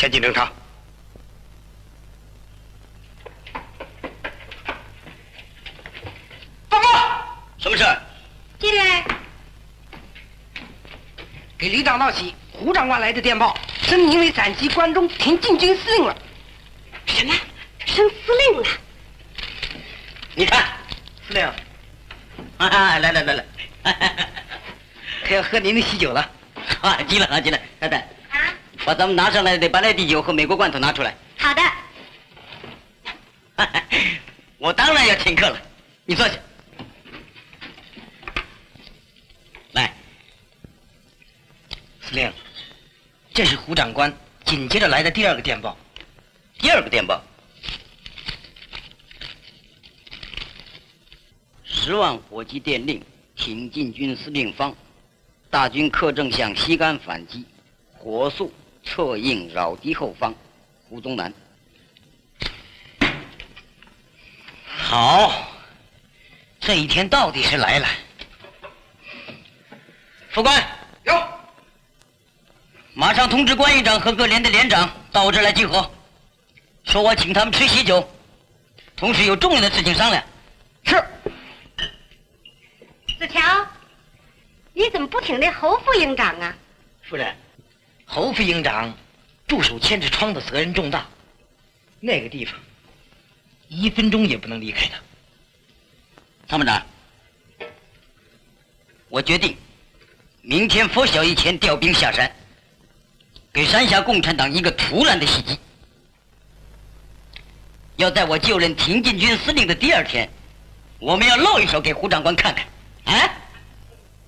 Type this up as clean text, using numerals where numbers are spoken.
前进侦查。报告，什么事？ 进来。给李长道喜，胡长官来的电报，升您为陕西关中田径军司令了。 什么？升司令了？ 你看， 司令， 来， 可要喝您的喜酒了。 啊，进来，太太， 啊， 把咱们拿上来的白兰地酒和美国罐头拿出来。 好的。 我当然要请客了，你坐下。来， 司令，这是胡长官紧接着来的第二个电报。 第二个电报，10万火急电令，挺进军司令方，大军克正向西干反击，火速策应扰敌后方，胡宗南。 好，这一天到底是来了。副官有，马上通知关营长和各连的连长到我这儿来集合，说我请他们吃喜酒，同时有重要的事情商量。是。 子乔，你怎么不听这侯副营长啊？ 夫人，侯副营长驻守千纸窗的责任重大，那个地方1分钟也不能离开他。 参谋长，我决定明天拂晓以前调兵下山，给山下共产党一个突然的袭击。要在我就任挺进军司令的第2天，我们要露一手给胡长官看看，啊！